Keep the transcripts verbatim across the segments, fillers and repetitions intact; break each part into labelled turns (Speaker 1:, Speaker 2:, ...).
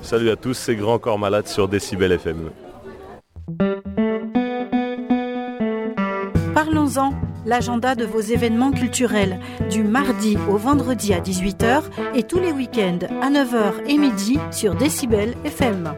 Speaker 1: Salut à tous, c'est Grand Corps Malade sur Décibel F M.
Speaker 2: Parlons-en, l'agenda de vos événements culturels, du mardi au vendredi à dix-huit heures et tous les week-ends à neuf heures et midi sur Décibel F M.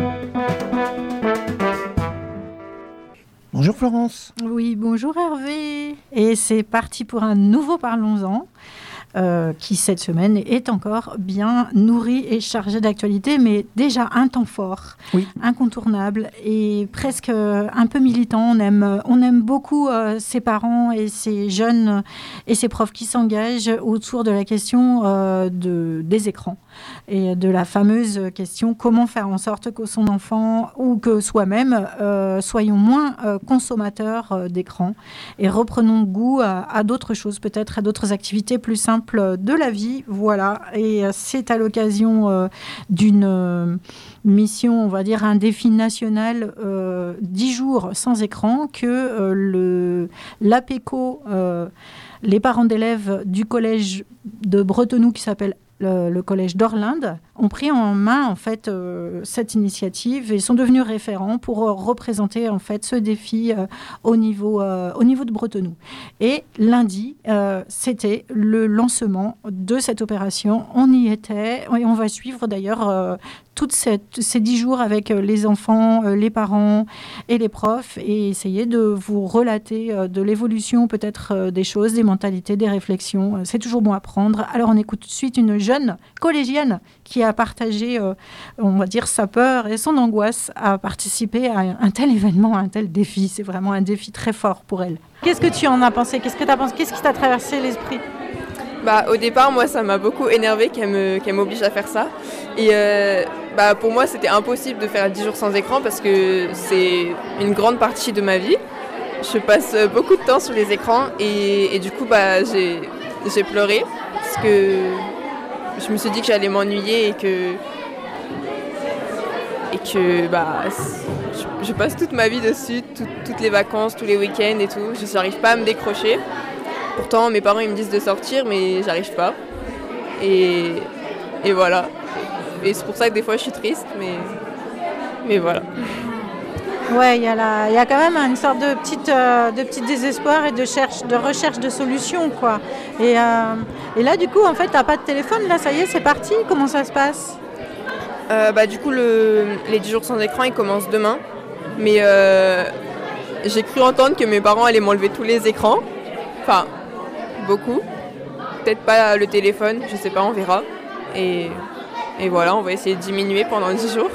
Speaker 3: Bonjour Florence.
Speaker 2: Oui, bonjour Hervé. Et c'est parti pour un nouveau Parlons-en. Euh, qui cette semaine est encore bien nourri et chargé d'actualité, mais déjà un temps fort,
Speaker 3: oui.
Speaker 2: incontournable et presque un peu militant. On aime, on aime beaucoup euh, ces parents et ces jeunes et ces profs qui s'engagent autour de la question euh, de, des écrans et de la fameuse question comment faire en sorte que son enfant ou que soi-même euh, soyons moins euh, consommateurs euh, d'écran et reprenons goût à, à d'autres choses, peut-être à d'autres activités plus simples de la vie, voilà. Et c'est à l'occasion euh, d'une euh, mission, on va dire un défi national, euh, dix jours sans écran, que euh, le l'APECO, euh, les parents d'élèves du collège de Bretenoux qui s'appelle Le, le collège d'Orlinde ont pris en main en fait euh, cette initiative et sont devenus référents pour euh, représenter en fait ce défi euh, au niveau euh, au niveau de Bretenoux. Et lundi, euh, c'était le lancement de cette opération. On y était et on va suivre d'ailleurs euh, toutes cette, ces dix jours avec les enfants, euh, les parents et les profs et essayer de vous relater euh, de l'évolution peut-être euh, des choses, des mentalités, des réflexions. C'est toujours bon à prendre. Alors on écoute tout de suite une jeune collégienne qui a partagé, euh, on va dire, sa peur et son angoisse à participer à un tel événement, à un tel défi. C'est vraiment un défi très fort pour elle. Qu'est-ce que tu en as pensé ? Qu'est-ce que tu as pensé ? Qu'est-ce qui t'a traversé l'esprit ?
Speaker 4: Bah, au départ, moi, ça m'a beaucoup énervé qu'elle, me, qu'elle m'oblige à faire ça. Et euh, bah, pour moi, c'était impossible de faire dix jours sans écran parce que c'est une grande partie de ma vie. Je passe beaucoup de temps sur les écrans et, et du coup, bah, j'ai, j'ai pleuré parce que je me suis dit que j'allais m'ennuyer et que, et que bah, je, je passe toute ma vie dessus, tout, toutes les vacances, tous les week-ends et tout. Je n'arrive pas à me décrocher. Pourtant, mes parents ils me disent de sortir, mais j'arrive pas. Et, et voilà. Et c'est pour ça que des fois je suis triste, mais, mais voilà.
Speaker 2: Ouais, il y a la, il y a quand même une sorte de petite, euh, de petit désespoir et de, cherche, de recherche de solutions, quoi. Et, euh, et là, du coup, en fait, t'as pas de téléphone, là, ça y est, c'est parti. Comment ça se passe ?
Speaker 4: euh, bah, Du coup, le, les dix jours sans écran, ils commencent demain. Mais euh, j'ai cru entendre que mes parents allaient m'enlever tous les écrans. Enfin, beaucoup. Peut-être pas le téléphone, je sais pas, on verra. Et, et voilà, on va essayer de diminuer pendant dix jours.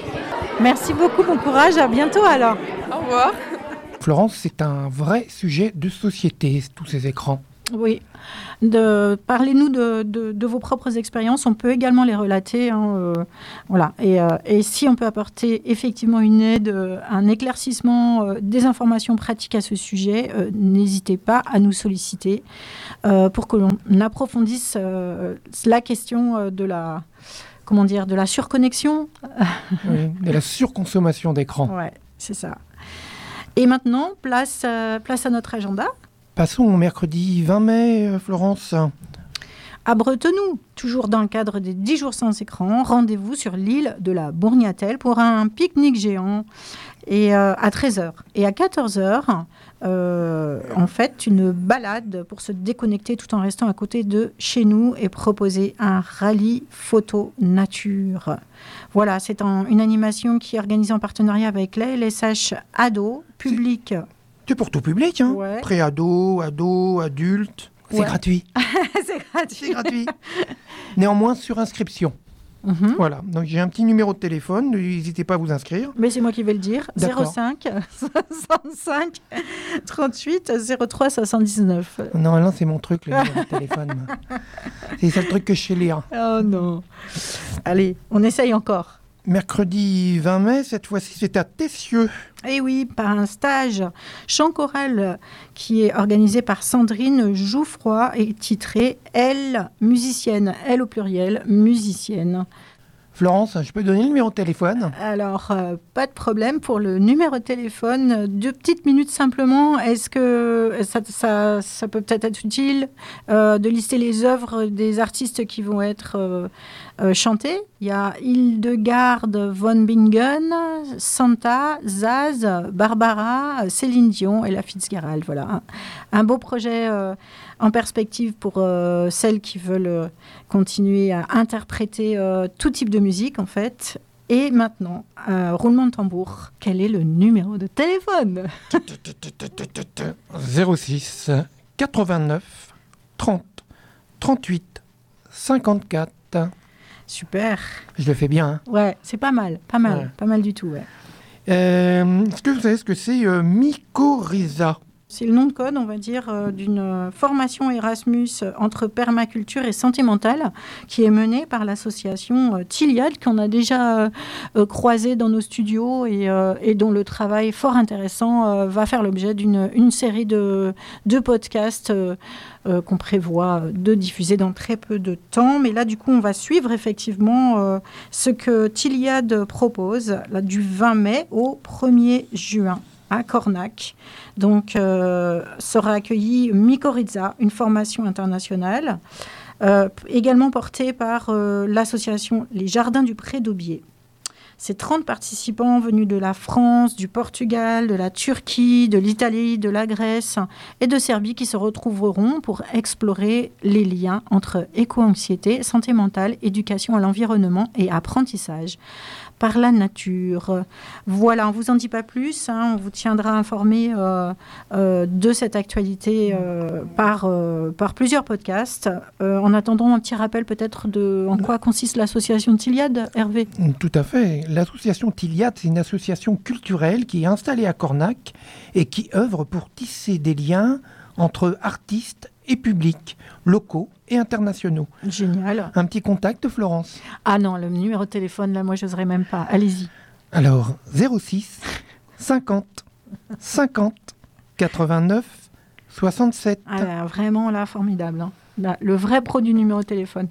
Speaker 2: Merci beaucoup, bon courage, à bientôt alors.
Speaker 4: Au revoir.
Speaker 3: Florence, c'est un vrai sujet de société, tous ces écrans.
Speaker 2: Oui. De, parlez-nous de, de, de vos propres expériences. On peut également les relater. Hein, euh, voilà. Et, euh, et si on peut apporter effectivement une aide, euh, un éclaircissement, euh, des informations pratiques à ce sujet, euh, n'hésitez pas à nous solliciter euh, pour que l'on approfondisse euh, la question euh, de la, comment dire, de la surconnexion.
Speaker 3: Oui, de la surconsommation d'écran.
Speaker 2: Ouais, c'est ça. Et maintenant, place, euh, place à notre agenda.
Speaker 3: Passons au mercredi vingt mai, Florence.
Speaker 2: À Bretenoux, toujours dans le cadre des dix jours sans écran, rendez-vous sur l'île de la Bourgnatelle pour un pique-nique géant et, euh, à treize heures. Et à quatorze heures, euh, en fait, une balade pour se déconnecter tout en restant à côté de chez nous et proposer un rallye photo nature. Voilà, c'est en, une animation qui est organisée en partenariat avec l'A L S H Ado, public...
Speaker 3: C'est pour tout public, hein.
Speaker 2: Ouais.
Speaker 3: Pré-ado, ado, adulte. C'est
Speaker 2: Ouais.
Speaker 3: gratuit.
Speaker 2: c'est gratuit.
Speaker 3: C'est gratuit. Néanmoins, sur inscription.
Speaker 2: Mm-hmm.
Speaker 3: Voilà. Donc, j'ai un petit numéro de téléphone. N'hésitez pas à vous inscrire.
Speaker 2: Mais c'est moi qui vais le dire.
Speaker 3: D'accord.
Speaker 2: zéro cinq soixante-cinq trente-huit zéro trois soixante-dix-neuf.
Speaker 3: Normalement, c'est mon truc, le numéro de téléphone. C'est ça le truc que je sais lire.
Speaker 2: Oh non. Allez, on essaye encore.
Speaker 3: Mercredi vingt mai, cette fois-ci, c'est à Tessieux.
Speaker 2: Et oui, par un stage chant choral qui est organisé par Sandrine Jouffroy et titré « Elle, musicienne », elle au pluriel, musicienne.
Speaker 3: Florence, je peux donner le numéro de téléphone ?
Speaker 2: Alors, euh, pas de problème pour le numéro de téléphone. Deux petites minutes simplement. Est-ce que ça, ça, ça peut peut-être être utile euh, de lister les œuvres des artistes qui vont être euh, euh, chanter. Il y a Hildegarde von Bingen, Santa, Zaz, Barbara, Céline Dion et la Fitzgerald. Voilà, un, un beau projet euh, en perspective pour euh, celles qui veulent euh, continuer à interpréter euh, tout type de musique, en fait. Et maintenant, euh, roulement de tambour, quel est le numéro de téléphone ?
Speaker 3: zéro six quatre-vingt-neuf trente trente-huit cinquante-quatre.
Speaker 2: Super.
Speaker 3: Je le fais bien, hein.
Speaker 2: Ouais, c'est pas mal, pas mal,
Speaker 3: Ouais.
Speaker 2: pas mal du tout, ouais.
Speaker 3: Euh, est-ce que vous savez ce que c'est euh, mycorrhiza ?
Speaker 2: C'est le nom de code, on va dire, euh, d'une euh, formation Erasmus entre permaculture et santé mentale qui est menée par l'association euh, Tiliad, qu'on a déjà euh, euh, croisée dans nos studios et, euh, et dont le travail fort intéressant euh, va faire l'objet d'une une série de, de podcasts euh, euh, qu'on prévoit de diffuser dans très peu de temps. Mais là, du coup, on va suivre effectivement euh, ce que Tiliad propose là, du vingt mai au premier juin. À Cornac. Donc, euh, sera accueillie Mycorrhiza, une formation internationale, euh, également portée par euh, l'association Les Jardins du Pré d'Aubier. C'est trente participants venus de la France, du Portugal, de la Turquie, de l'Italie, de la Grèce et de Serbie qui se retrouveront pour explorer les liens entre éco-anxiété, santé mentale, éducation à l'environnement et apprentissage par la nature. Voilà, on ne vous en dit pas plus, hein, on vous tiendra informé euh, euh, de cette actualité euh, par, euh, par plusieurs podcasts. Euh, en attendant, un petit rappel peut-être de en quoi consiste l'association Tiliad, Hervé ?
Speaker 3: Tout à fait. L'association Tiliad, c'est une association culturelle qui est installée à Cornac et qui œuvre pour tisser des liens entre artistes et publics, locaux et internationaux.
Speaker 2: Génial.
Speaker 3: Un petit contact, Florence ?
Speaker 2: Ah non, le numéro de téléphone, là, moi, je n'oserais même pas. Allez-y.
Speaker 3: Alors, zéro six cinquante cinquante quatre-vingt-neuf soixante-sept.
Speaker 2: Ah là, vraiment, là, formidable. Hein. Là, le vrai pro du numéro de téléphone.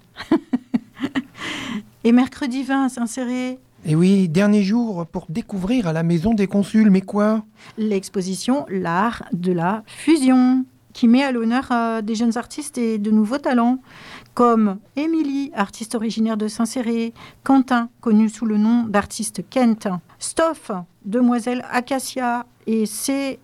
Speaker 2: Et mercredi vingt, s'insérer
Speaker 3: Et oui, dernier jour pour découvrir à la Maison des Consuls, mais quoi ?
Speaker 2: l'exposition L'art de la fusion, qui met à l'honneur euh, des jeunes artistes et de nouveaux talents, comme Émilie, artiste originaire de Saint-Céré, Quentin, connu sous le nom d'artiste Kent, Stoff, Demoiselle Acacia et C.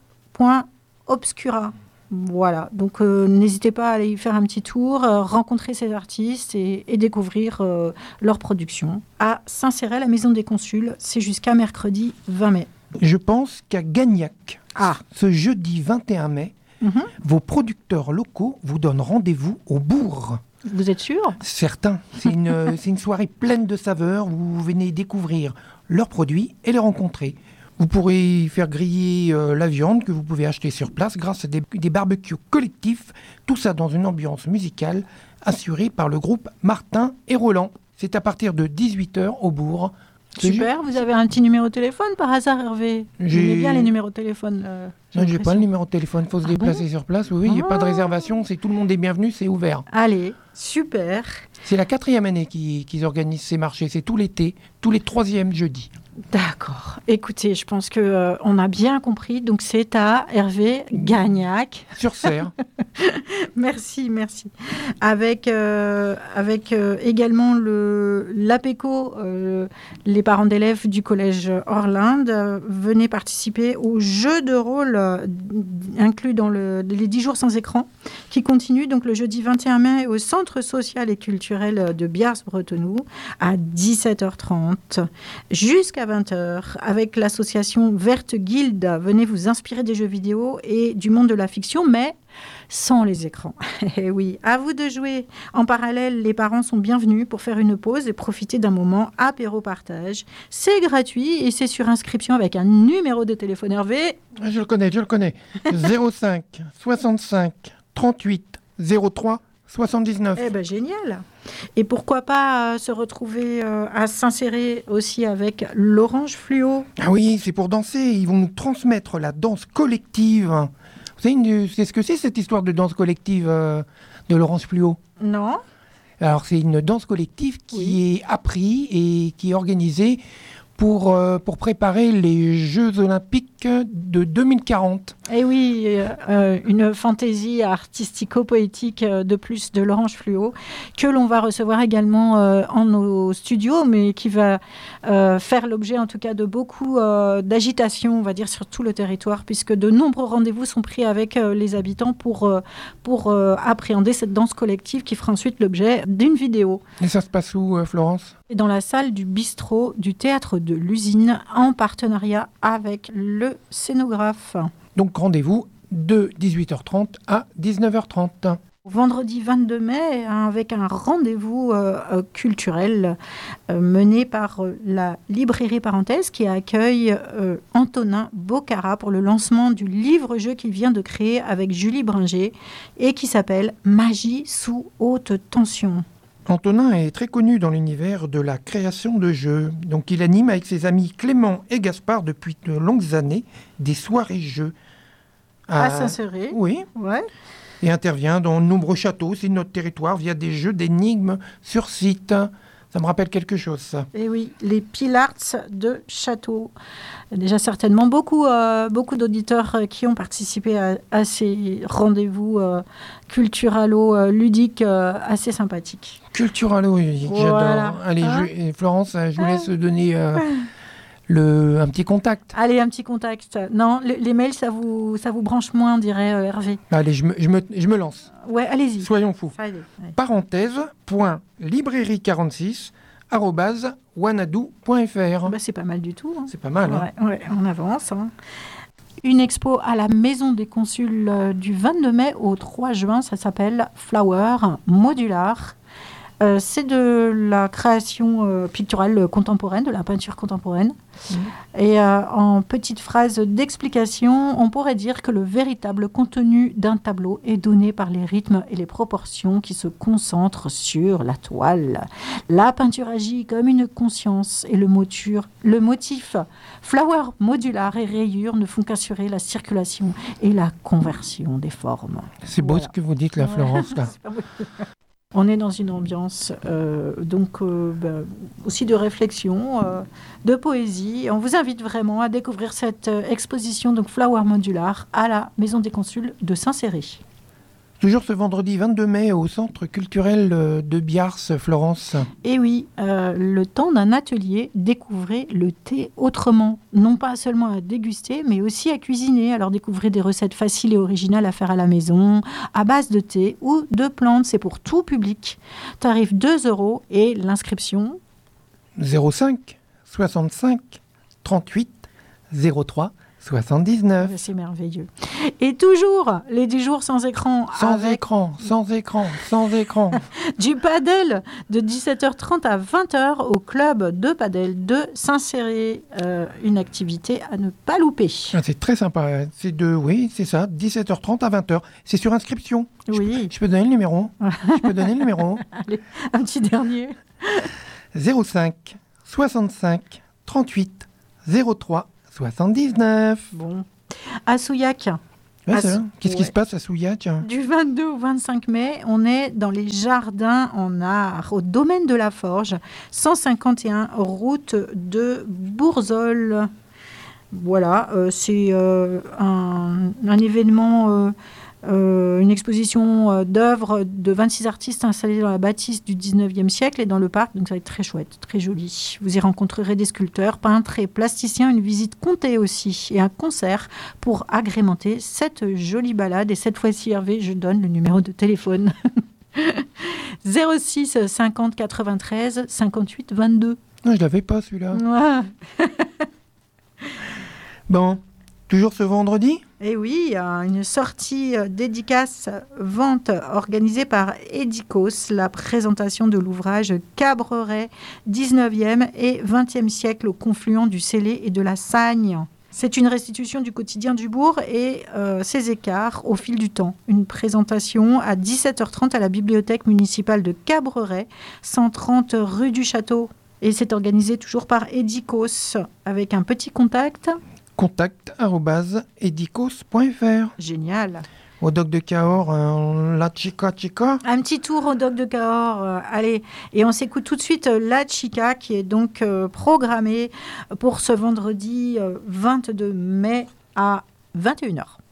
Speaker 2: Obscura. Voilà, donc euh, n'hésitez pas à aller y faire un petit tour, euh, rencontrer ces artistes et, et découvrir euh, leur production. À Saint-Céré, la Maison des Consuls, c'est jusqu'à mercredi vingt mai.
Speaker 3: Je pense qu'à Gagnac,
Speaker 2: Ah.
Speaker 3: ce jeudi vingt et un mai,
Speaker 2: Mhm.
Speaker 3: vos producteurs locaux vous donnent rendez-vous au bourg.
Speaker 2: Vous êtes sûr ?
Speaker 3: Certains. C'est une, c'est une soirée pleine de saveurs où vous venez découvrir leurs produits et les rencontrer. Vous pourrez faire griller euh, la viande que vous pouvez acheter sur place grâce à des, des barbecues collectifs. Tout ça dans une ambiance musicale assurée par le groupe Martin et Roland. C'est à partir de dix-huit heures au bourg. C'est
Speaker 2: Super, vous avez un petit numéro de téléphone par hasard, Hervé ?
Speaker 3: J'ai-
Speaker 2: J'aimais bien les numéros de téléphone. euh,
Speaker 3: Non, j'ai pas
Speaker 2: l'impression.
Speaker 3: le numéro de téléphone, il faut se
Speaker 2: Ah
Speaker 3: déplacer
Speaker 2: bon
Speaker 3: sur place. Oui, il n'y a pas de
Speaker 2: Ah.
Speaker 3: réservation, c'est tout le monde est bienvenu, c'est ouvert.
Speaker 2: Allez, super.
Speaker 3: C'est la quatrième année qu'ils qu'ils organisent ces marchés, c'est tout l'été, tous les troisièmes jeudis.
Speaker 2: D'accord. Écoutez, je pense que euh, on a bien compris. Donc c'est à Hervé Gagnac.
Speaker 3: Sur Serre.
Speaker 2: Merci, merci. Avec, euh, avec euh, également le l'APECO, euh, les parents d'élèves du collège Orlinde, euh, venaient participer au jeu de rôle euh, inclus dans le, les dix jours sans écran, qui continue donc le jeudi vingt et un mai au Centre social et culturel de Biars-Bretenoux à dix-sept heures trente jusqu'à vingt heures avec l'association Verte Guilde. Venez vous inspirer des jeux vidéo et du monde de la fiction, mais sans les écrans. Et oui, à vous de jouer. En parallèle, les parents sont bienvenus pour faire une pause et profiter d'un moment apéro-partage. C'est gratuit et c'est sur inscription avec un numéro de téléphone. Hervé.
Speaker 3: Je le connais, je le connais. zéro cinq soixante-cinq trente-huit zéro trois soixante-dix-neuf.
Speaker 2: Eh ben génial. Et pourquoi pas euh, se retrouver euh, à s'insérer aussi avec l'Orange Fluo.
Speaker 3: Ah oui, c'est pour danser. Ils vont nous transmettre la danse collective. Vous savez une- c'est ce que c'est cette histoire de danse collective euh, de Laurence Fluo?
Speaker 2: Non ?
Speaker 3: Alors c'est une danse collective qui
Speaker 2: Oui.
Speaker 3: est apprise et qui est organisée pour, euh, pour préparer les Jeux Olympiques de deux mille quarante.
Speaker 2: Et oui, euh, une fantaisie artistico-poétique de plus de Laurence Fluot, que l'on va recevoir également euh, en nos studios, mais qui va euh, faire l'objet en tout cas de beaucoup euh, d'agitation, on va dire, sur tout le territoire, puisque de nombreux rendez-vous sont pris avec euh, les habitants pour, euh, pour euh, appréhender cette danse collective qui fera ensuite l'objet d'une vidéo.
Speaker 3: Et ça se passe où, euh, Florence ?
Speaker 2: Dans la salle du bistrot du Théâtre de l'Usine, en partenariat avec le scénographe.
Speaker 3: Donc rendez-vous de dix-huit heures trente à dix-neuf heures trente.
Speaker 2: Vendredi vingt-deux mai, avec un rendez-vous euh, culturel euh, mené par euh, la librairie Parenthèse qui accueille euh, Antonin Bocara pour le lancement du livre-jeu qu'il vient de créer avec Julie Bringer et qui s'appelle Magie sous haute tension.
Speaker 3: Antonin est très connu dans l'univers de la création de jeux. Donc il anime avec ses amis Clément et Gaspard depuis de longues années des soirées jeux.
Speaker 2: À, à Saint-Céré.
Speaker 3: Oui.
Speaker 2: Ouais.
Speaker 3: Et intervient dans de nombreux châteaux, c'est notre territoire, via des jeux d'énigmes sur site. Ça me rappelle quelque chose, ça.
Speaker 2: Et oui, les Pilarts de Château. Il y a déjà certainement beaucoup, euh, beaucoup d'auditeurs qui ont participé à, à ces rendez-vous euh, culturalo-ludiques euh, assez sympathiques.
Speaker 3: Culturalo-ludiques,
Speaker 2: voilà.
Speaker 3: J'adore. Allez,
Speaker 2: hein
Speaker 3: je, Florence, je vous laisse donner euh, le, un petit contact.
Speaker 2: Allez, un petit contact. Non, le, les mails, ça vous, ça vous branche moins, dirait euh, Hervé.
Speaker 3: Allez, je me, je, me, je me lance.
Speaker 2: Ouais, allez-y.
Speaker 3: Soyons fous.
Speaker 2: Allez, allez.
Speaker 3: Parenthèse, point, librairie quarante-six, arrobase, wanadoo point f r.
Speaker 2: Bah, c'est pas mal du tout. Hein.
Speaker 3: C'est pas mal.
Speaker 2: Ouais,
Speaker 3: hein.
Speaker 2: ouais, on avance. Hein. Une expo à la Maison des Consuls euh, du vingt-deux mai au trois juin. Ça s'appelle Flower Modular. Euh, c'est de la création euh, picturale contemporaine, de la peinture contemporaine. Mmh. Et euh, en petite phrase d'explication, on pourrait dire que le véritable contenu d'un tableau est donné par les rythmes et les proportions qui se concentrent sur la toile. La peinture agit comme une conscience et le, moture, le motif flower modular et rayures ne font qu'assurer la circulation et la conversion des formes.
Speaker 3: C'est beau voilà. Ce que vous dites là, Florence. Là.
Speaker 2: On est dans une ambiance euh, donc euh, bah, aussi de réflexion, euh, de poésie. On vous invite vraiment à découvrir cette euh, exposition donc Flower Modular à la Maison des Consuls de Saint-Céré.
Speaker 3: Toujours ce vendredi vingt-deux mai au Centre culturel de Biars, Florence.
Speaker 2: Et oui, euh, le temps d'un atelier, découvrez le thé autrement. Non pas seulement à déguster, mais aussi à cuisiner. Alors découvrez des recettes faciles et originales à faire à la maison, à base de thé ou de plantes. C'est pour tout public. Tarif deux euros et l'inscription
Speaker 3: zéro cinq soixante-cinq trente-huit zéro trois soixante-dix-neuf.
Speaker 2: C'est merveilleux. Et toujours les dix jours sans écran.
Speaker 3: Sans
Speaker 2: avec
Speaker 3: écran, sans écran, sans écran.
Speaker 2: Du padel de dix-sept heures trente à vingt heures au club de padel de Saint-Céré. Euh, une activité à ne pas louper.
Speaker 3: Ah, c'est très sympa. C'est de, oui, c'est ça, dix-sept heures trente à vingt heures. C'est sur inscription.
Speaker 2: Oui.
Speaker 3: Je, je peux donner le numéro. Je peux donner le numéro.
Speaker 2: Allez, un petit dernier.
Speaker 3: zéro cinq soixante-cinq trente-huit zéro trois soixante-dix-neuf.
Speaker 2: Bon. À Souillac.
Speaker 3: Ouais,
Speaker 2: à
Speaker 3: c'est
Speaker 2: Sou...
Speaker 3: Qu'est-ce
Speaker 2: ouais.
Speaker 3: qui se passe à Souillac ?
Speaker 2: Du vingt-deux au vingt-cinq mai, on est dans les jardins en art, au domaine de la Forge, cent cinquante et un route de Bourzol. Voilà, euh, c'est euh, un, un événement, euh, euh, une exposition euh, d'œuvres de vingt-six artistes installés dans la bâtisse du dix-neuvième siècle et dans le parc, donc ça va être très chouette, très joli. Vous y rencontrerez des sculpteurs, peintres et plasticiens, une visite comptée aussi et un concert pour agrémenter cette jolie balade. Et cette fois-ci, Hervé, je donne le numéro de téléphone. zéro six cinquante quatre-vingt-treize cinquante-huit vingt-deux.
Speaker 3: Non, je l'avais pas celui-là.
Speaker 2: Ouais.
Speaker 3: Bon, toujours ce vendredi ?
Speaker 2: Et oui, il y a une sortie dédicace vente organisée par Edikos, la présentation de l'ouvrage Cabreret, dix-neuvième et vingtième siècle au confluent du Célé et de la Sagne. C'est une restitution du quotidien du bourg et euh, ses écarts au fil du temps. Une présentation à dix-sept heures trente à la bibliothèque municipale de Cabreret, cent trente rue du Château. Et c'est organisé toujours par Edikos avec un petit contact.
Speaker 3: contact arobase edikos point f r.
Speaker 2: Génial.
Speaker 3: Au doc de Cahors, euh, la chica chica.
Speaker 2: Un petit tour au doc de Cahors, euh, allez. Et on s'écoute tout de suite euh, La Chica, qui est donc euh, programmée pour ce vendredi euh, vingt-deux mai à vingt et une heures.